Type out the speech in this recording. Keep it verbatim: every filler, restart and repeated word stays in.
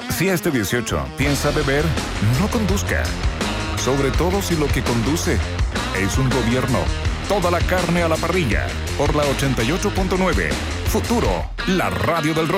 Si este dieciocho piensa beber, no conduzca. Sobre todo si lo que conduce es un gobierno. Toda la carne a la parrilla. Por la ochenta y ocho punto nueve. Futuro, la radio del rock.